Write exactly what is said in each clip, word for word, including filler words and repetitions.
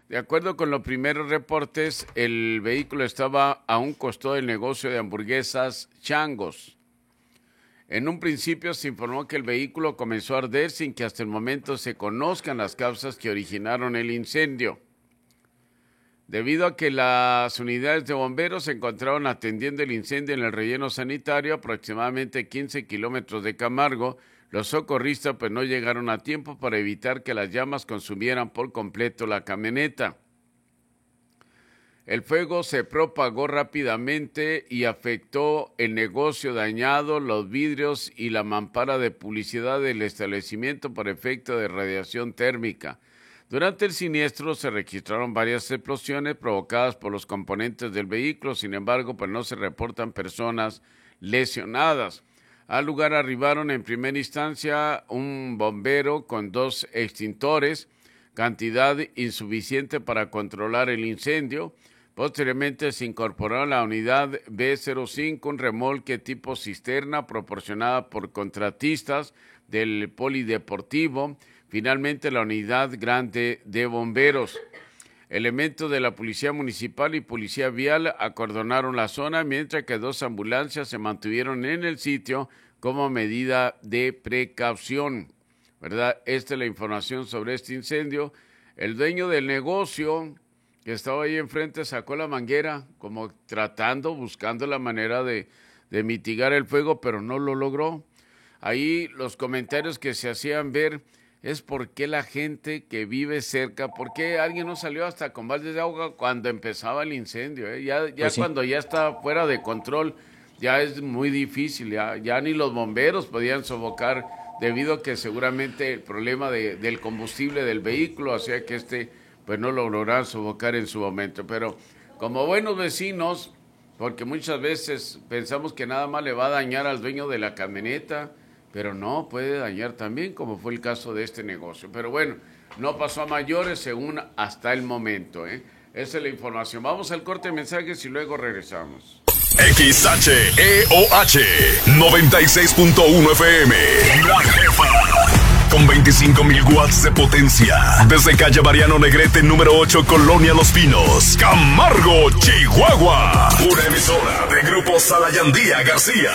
De acuerdo con los primeros reportes, el vehículo estaba a un costado del negocio de hamburguesas Changos. En un principio se informó que el vehículo comenzó a arder sin que hasta el momento se conozcan las causas que originaron el incendio. Debido a que las unidades de bomberos se encontraron atendiendo el incendio en el relleno sanitario, aproximadamente quince kilómetros de Camargo, los socorristas pues no llegaron a tiempo para evitar que las llamas consumieran por completo la camioneta. El fuego se propagó rápidamente y afectó el negocio dañado, los vidrios y la mampara de publicidad del establecimiento por efecto de radiación térmica. Durante el siniestro se registraron varias explosiones provocadas por los componentes del vehículo, sin embargo, pues no se reportan personas lesionadas. Al lugar arribaron en primera instancia un bombero con dos extintores, cantidad insuficiente para controlar el incendio. Posteriormente se incorporó la unidad B cero cinco, un remolque tipo cisterna proporcionada por contratistas del polideportivo. Finalmente la unidad grande de bomberos. Elementos de la Policía Municipal y Policía Vial acordonaron la zona, mientras que dos ambulancias se mantuvieron en el sitio como medida de precaución, ¿verdad? Esta es la información sobre este incendio. El dueño del negocio que estaba ahí enfrente sacó la manguera, como tratando, buscando la manera de, de mitigar el fuego, pero no lo logró. Ahí los comentarios que se hacían ver es por qué la gente que vive cerca, por qué alguien no salió hasta con baldes de agua cuando empezaba el incendio, ¿eh? Ya, ya pues sí. Cuando ya está fuera de control, ya es muy difícil, ya, ya ni los bomberos podían sofocar, debido a que seguramente el problema de, del combustible del vehículo hacía que este pues no lo lograran sofocar en su momento. Pero como buenos vecinos, porque muchas veces pensamos que nada más le va a dañar al dueño de la camioneta, pero no, puede dañar también, como fue el caso de este negocio. Pero bueno, no pasó a mayores según hasta el momento, ¿eh? Esa es la información. Vamos al corte de mensajes y luego regresamos. X H E O H noventa y seis punto uno F M. La Jefa. Con veinticinco mil watts de potencia. Desde calle Mariano Negrete, número ocho, Colonia Los Pinos, Camargo, Chihuahua. Una emisora de Grupo Salayandía García.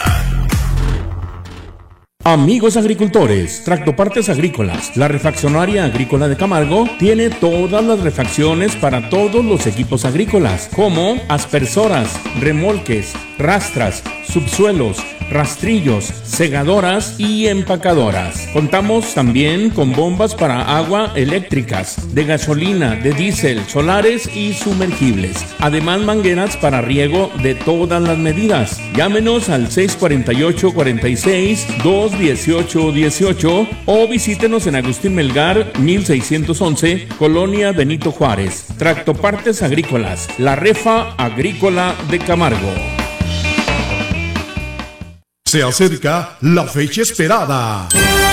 Amigos agricultores, Tractopartes Agrícolas, la refaccionaria agrícola de Camargo tiene todas las refacciones para todos los equipos agrícolas, como aspersoras, remolques, rastras, subsuelos, rastrillos, segadoras y empacadoras. Contamos también con bombas para agua eléctricas, de gasolina, de diésel, solares y sumergibles. Además, mangueras para riego de todas las medidas. Llámenos al seis cuatro ocho, cuatro seis, dos dieciocho dieciocho o visítenos en Agustín Melgar, mil seiscientos once, Colonia Benito Juárez. Tractopartes Agrícolas, la refa agrícola de Camargo. Se acerca la fecha esperada.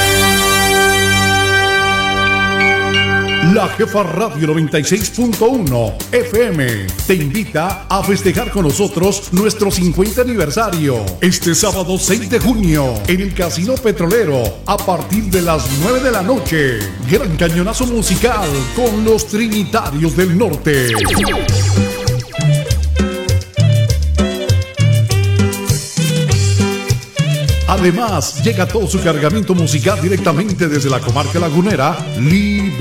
La Jefa Radio noventa y seis punto uno F M te invita a festejar con nosotros nuestro cincuenta aniversario este sábado seis de junio en el Casino Petrolero a partir de las nueve de la noche. Gran cañonazo musical con los Trinitarios del Norte. Además, llega todo su cargamento musical directamente desde la comarca lagunera, Libre.